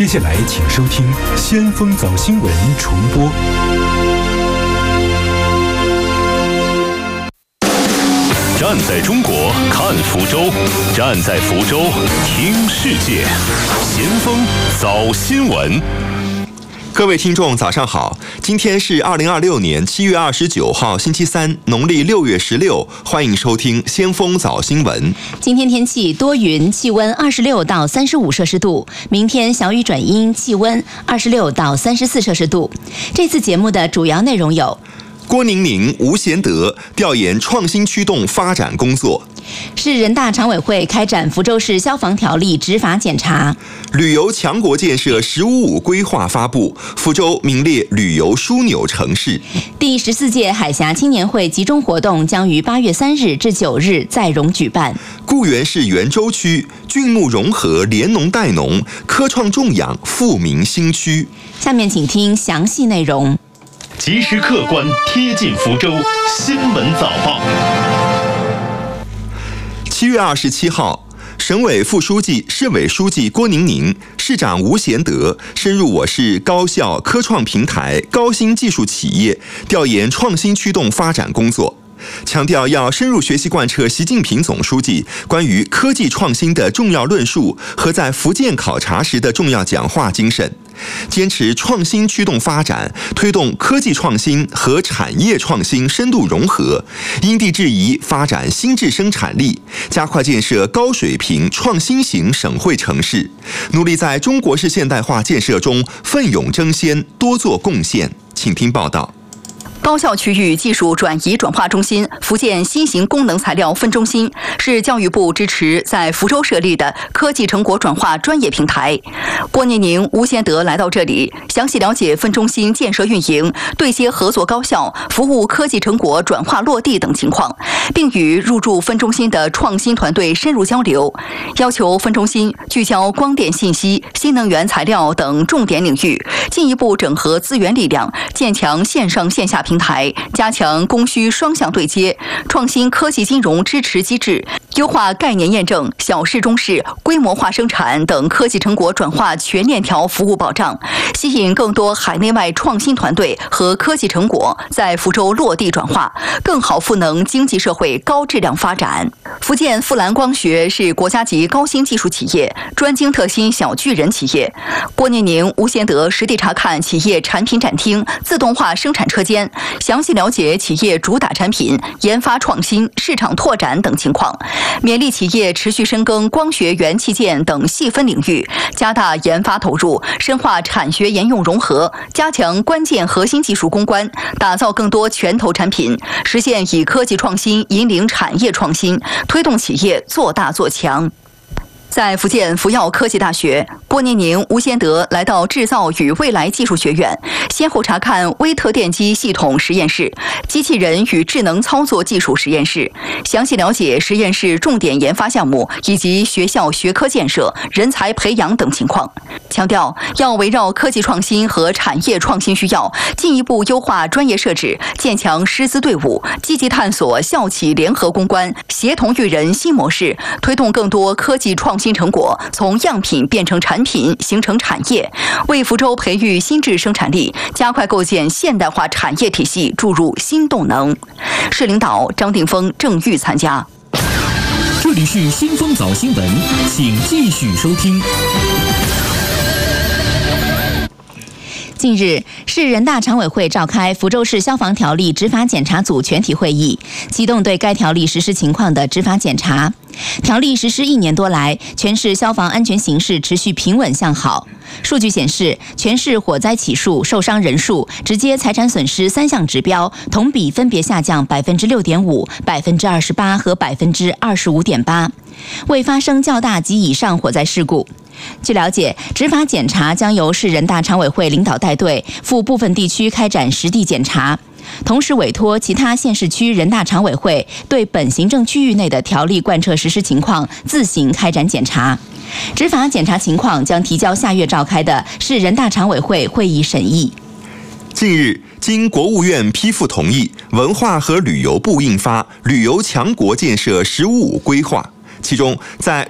接下来请收听先锋早新闻重播。 站在中国看福州，站在福州听世界。先锋早新闻。 各位听众早上好，今天是2026年7月29号星期三，农历6月16，欢迎收听先锋早新闻。 今天天气多云，气温26到35摄氏度，明天小雨转阴，气温26到34摄氏度。这次节目的主要内容有： 郭宁宁、吴贤德调研创新驱动发展工作； 市人大常委会开展福州市消防条例执法检查； 旅游强国建设“15+5”规划发布，福州名列旅游枢纽城市； 第14届海峡青年会集中活动将于8月3日至9日在蓉举办； 固原市元州区菌牧融合联农带农，科创种养富民新区。 下面请听详细内容。 及时客观贴近福州新闻早报。 7月27号，省委副书记、市委书记郭宁宁、市长吴贤德深入我市高校、科创平台、高新技术企业，调研创新驱动发展工作，强调要深入学习贯彻习近平总书记关于科技创新的重要论述和在福建考察时的重要讲话精神，坚持创新驱动发展，推动科技创新和产业创新深度融合，因地制宜发展新质生产力，加快建设高水平创新型省会城市，努力在中国式现代化建设中奋勇争先，多做贡献。请听报道。 高校区域技术转移转化中心福建新型功能材料分中心是教育部支持在福州设立的科技成果转化专业平台。郭宁宁、吴贤德来到这里，详细了解分中心建设运营、对接合作高校、服务科技成果转化落地等情况，并与入驻分中心的创新团队深入交流，要求分中心聚焦光电信息、新能源材料等重点领域，进一步整合资源力量，建强线上线下平台，加强供需双向对接，创新科技金融支持机制，优化概念验证、小试中试、规模化生产等科技成果转化全链条服务保障，吸引更多海内外创新团队和科技成果在福州落地转化，更好赋能经济社会高质量发展。福建富兰光学是国家级高新技术企业、专精特新小巨人企业。郭宁宁、吴贤德实地查看企业产品展厅、自动化生产车间，详细了解企业主打产品、研发创新、市场拓展等情况，勉励企业持续深耕光学元器件等细分领域，加大研发投入，深化产学研用融合，加强关键核心技术攻关，打造更多拳头产品，实现以科技创新引领产业创新，推动企业做大做强。在福建福耀科技大学，郭宁宁、吴贤德来到制造与未来技术学院，先后查看微特电机系统实验室、机器人与智能操作技术实验室，详细了解实验室重点研发项目以及学校学科建设、人才培养等情况，强调要围绕科技创新和产业创新需要，进一步优化专业设置，建强师资队伍，积极探索校企联合攻关、协同育人新模式，推动更多科技创新成果从样品变成产品，形成产业，为福州培育新质生产力、加快构建现代化产业体系注入新动能。市领导张定峰、郑玉参加。 这里是先锋早新闻，请继续收听。 近日，市人大常委会召开福州市消防条例执法检查组全体会议，启动对该条例实施情况的执法检查。条例实施1年多来，全市消防安全形势持续平稳向好。数据显示，全市火灾起数、受伤人数、直接财产损失3项指标同比分别下降6.5%、28%和25.8%，未发生较大及以上火灾事故。据了解，执法检查将由市人大常委会领导带队，赴部分地区开展实地检查，同时委托其他县市区人大常委会对本行政区域内的条例贯彻实施情况自行开展检查。执法检查情况将提交下月召开的市人大常委会会议审议。 近日，经国务院批复同意，文化和旅游部印发《旅游强国建设“15+5”规划》，其中在